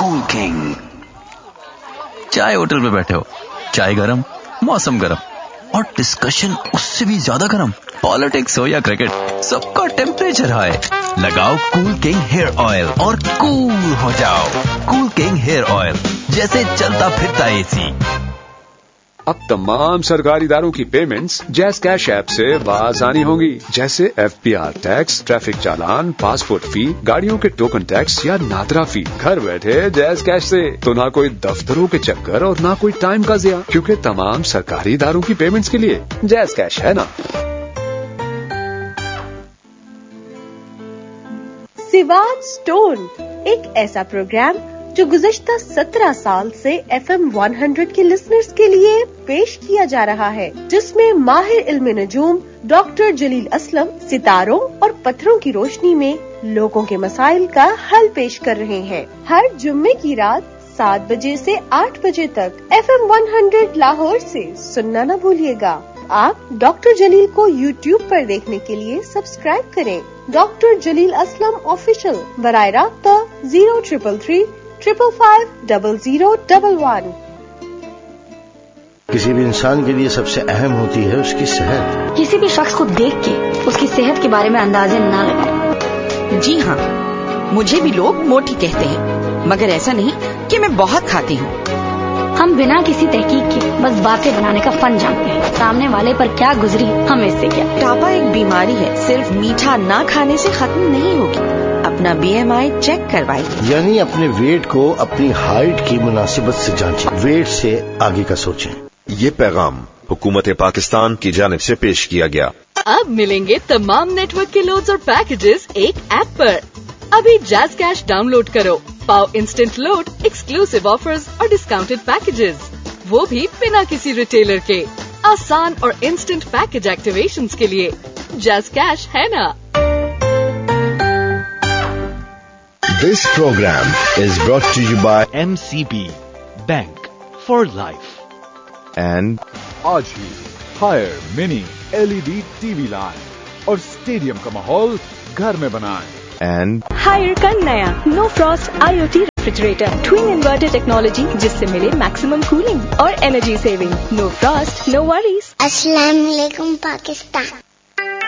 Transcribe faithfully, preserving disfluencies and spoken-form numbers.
Cool king. चाय hotel में बैठे हो, चाय गरम, मौसम गरम और डिस्कशन उससे भी ज्यादा गरम। पॉलिटिक्स हो या क्रिकेट, सबका टेम्परेचर हाई। लगाओ कूल किंग हेयर ऑयल और कूल हो जाओ। कूल किंग हेयर ऑयल, जैसे चलता फिरता एसी। अब तमाम सरकारी इदारों की पेमेंट्स जैज़ कैश ऐप से आसानी होंगी, जैसे F P R tax, traffic चालान, पासपोर्ट फी, गाड़ियों के टोकन टैक्स या नादरा फी। घर बैठे जैज़ कैश से तो ना कोई दफ्तरों के चक्कर और ना कोई टाइम का ज़िया, क्योंकि तमाम सरकारी इदारों की पेमेंट्स के लिए जैज़ कैश है ना। सिवाज स्टोन एक ऐसा प्रोग्राम जो गुज़श्ता सत्रह साल से एफ एम सौ के लिसनर्स के लिए पेश किया जा रहा है, जिसमें माहिर इल्म नजूम डॉक्टर जलील असलम सितारों और पत्थरों की रोशनी में लोगों के मसाइल का हल पेश कर रहे हैं। हर जुम्मे की रात सात बजे से आठ बजे तक एफ एम सौ लाहौर से सुनना न भूलिएगा। आप डॉक्टर जलील को यूट्यूब पर देखने के लिए सब्सक्राइब करें। डॉक्टर जलील असलम ऑफिशियल, बराए राब्ता zero triple three triple five double zero double one. किसी भी इंसान के लिए सबसे अहम होती है उसकी सेहत। किसी भी शख्स को देख के उसकी सेहत के बारे में अंदाजे ना लगाएं। जी हाँ, मुझे भी लोग मोटी कहते हैं, मगर ऐसा नहीं कि मैं बहुत खाती हूँ। हम बिना किसी तहकीक के बस बातें बनाने का फन जानते हैं। सामने वाले पर क्या गुजरी हमें इससे क्या। मोटापा एक बीमारी है, सिर्फ मीठा ना खाने से खत्म नहीं होगी। अपना बी एम आई चेक करवाइए, यानी अपने वेट को अपनी हाइट की मुनासिबत से जांचें, वेट से आगे का सोचें। ये पैगाम हुकूमत पाकिस्तान की जानिब से पेश किया गया। अब मिलेंगे तमाम नेटवर्क के लोड्स और पैकेजेस एक ऐप पर। अभी जैज़ कैश डाउनलोड करो, पाओ इंस्टेंट लोड, एक्सक्लूसिव ऑफर्स और डिस्काउंटेड पैकेजेस, वो भी बिना किसी रिटेलर के। आसान और इंस्टेंट पैकेज एक्टिवेशंस के लिए जैज़ कैश है ना। This program is brought to you by M C B Bank for Life and आज ही higher mini L E D TV line और स्टेडियम का माहौल घर में बनाएं। and हायर का नया नो फ्रॉस्ट आई O T refrigerator, twin inverter technology, जिससे मिले मैक्सिमम कूलिंग और energy saving. No Frost no worries. अस्सलाम वालेकुम पाकिस्तान।